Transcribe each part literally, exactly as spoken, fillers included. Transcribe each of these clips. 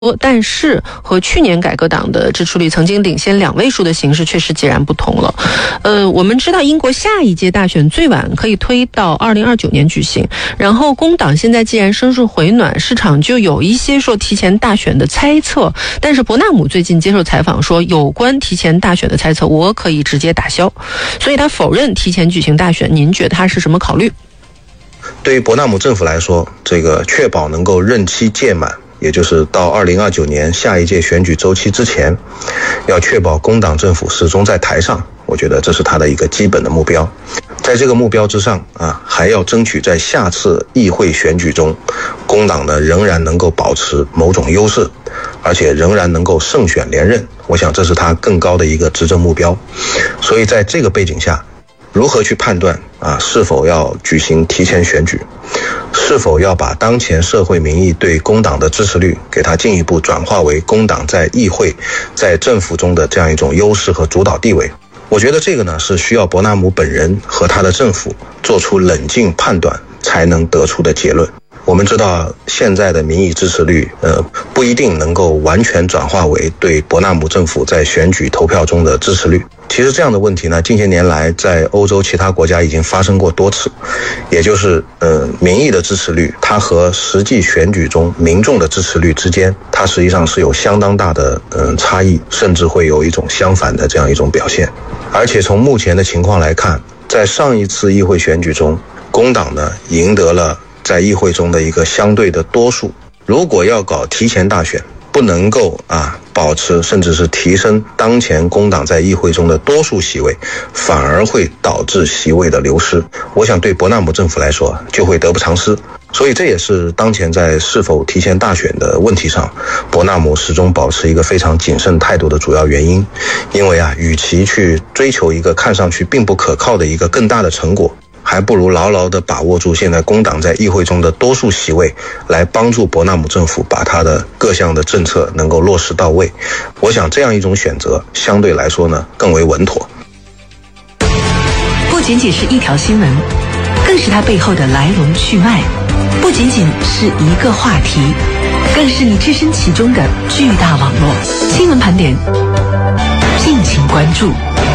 但是和去年改革党的支持率曾经领先两位数的形势确实截然不同了。呃，我们知道英国下一届大选最晚可以推到二零二九年举行，然后工党现在既然声势回暖，市场就有一些说提前大选的猜测，但是伯纳姆最近接受采访说，有关提前大选的猜测我可以直接打消，所以他否认提前举行大选。您觉得他是什么考虑？ 对于伯纳姆政府来说，这个确保能够任期届满，也就是到二零二九年下一届选举周期之前，要确保工党政府始终在台上，我觉得这是他的一个基本的目标。在这个目标之上啊，还要争取在下次议会选举中，工党呢仍然能够保持某种优势，而且仍然能够胜选连任。我想这是他更高的一个执政目标。所以在这个背景下，如何去判断啊是否要举行提前选举，是否要把当前社会民意对工党的支持率给它进一步转化为工党在议会在政府中的这样一种优势和主导地位，我觉得这个呢是需要伯纳姆本人和他的政府做出冷静判断才能得出的结论。我们知道现在的民意支持率呃不一定能够完全转化为对伯纳姆政府在选举投票中的支持率。其实这样的问题呢，近些年来在欧洲其他国家已经发生过多次，也就是呃民意的支持率它和实际选举中民众的支持率之间，它实际上是有相当大的呃差异，甚至会有一种相反的这样一种表现。而且从目前的情况来看，在上一次议会选举中，工党呢赢得了在议会中的一个相对的多数。如果要搞提前大选，不能够啊保持甚至是提升当前工党在议会中的多数席位，反而会导致席位的流失。我想对伯纳姆政府来说就会得不偿失。所以这也是当前在是否提前大选的问题上，伯纳姆始终保持一个非常谨慎态度的主要原因。因为啊，与其去追求一个看上去并不可靠的一个更大的成果，还不如牢牢地把握住现在工党在议会中的多数席位，来帮助伯纳姆政府把他的各项的政策能够落实到位。我想这样一种选择相对来说呢更为稳妥。 不仅仅是一条新闻，更是它背后的来龙去脉；不仅仅是一个话题，更是你置身其中的巨大网络。新闻盘点，敬请关注。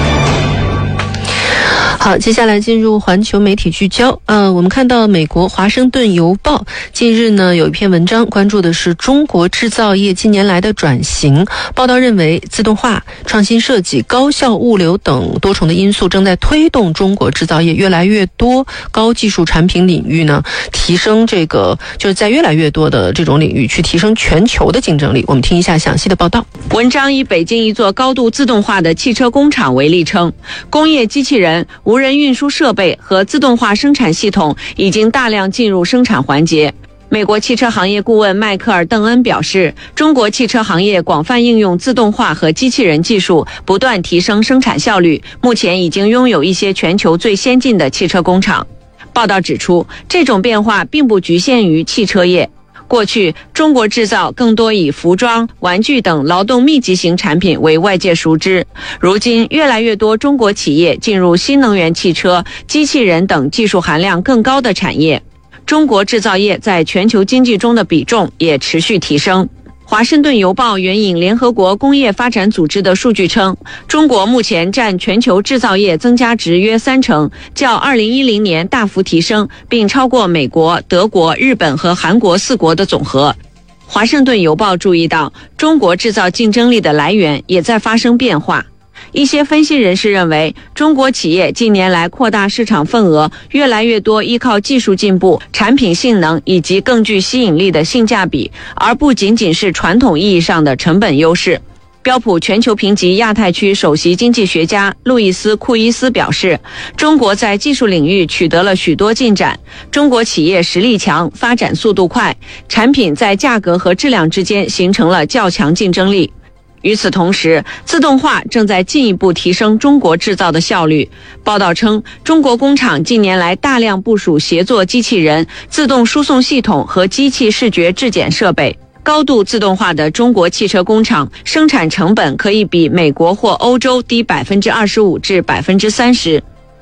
好，接下来进入环球媒体聚焦。呃，我们看到美国《华盛顿邮报》近日呢有一篇文章，关注的是中国制造业近年来的转型。报道认为，自动化、创新设计、高效物流等多重的因素正在推动中国制造业越来越多高技术产品领域呢提升这个就是在越来越多的这种领域去提升全球的竞争力。我们听一下详细的报道。 文章以北京一座高度自动化的汽车工厂为例称，工业机器人、无人运输设备和自动化生产系统已经大量进入生产环节。美国汽车行业顾问迈克尔·邓恩表示，中国汽车行业广泛应用自动化和机器人技术，不断提升生产效率，目前已经拥有一些全球最先进的汽车工厂。报道指出，这种变化并不局限于汽车业。过去，中国制造更多以服装、玩具等劳动密集型产品为外界熟知。如今，越来越多中国企业进入新能源汽车、机器人等技术含量更高的产业。中国制造业在全球经济中的比重也持续提升。华盛顿邮报援引联合国工业发展组织的数据称，中国目前占全球制造业增加值约三成，较二零一零年大幅提升，并超过美国、德国、日本和韩国四国的总和。华盛顿邮报注意到，中国制造竞争力的来源也在发生变化。一些分析人士认为，中国企业近年来扩大市场份额，越来越多依靠技术进步、产品性能以及更具吸引力的性价比，而不仅仅是传统意义上的成本优势。标普全球评级亚太区首席经济学家路易斯·库伊斯表示，中国在技术领域取得了许多进展，中国企业实力强，发展速度快，产品在价格和质量之间形成了较强竞争力。与此同时，自动化正在进一步提升中国制造的效率。报道称，中国工厂近年来大量部署协作机器人、自动输送系统和机器视觉质检设备。高度自动化的中国汽车工厂生产成本可以比美国或欧洲低百分之二十五至百分之三十。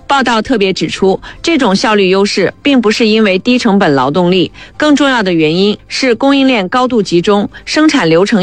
报道特别指出，这种效率优势并不是因为低成本劳动力，更重要的原因是供应链高度集中，生产流程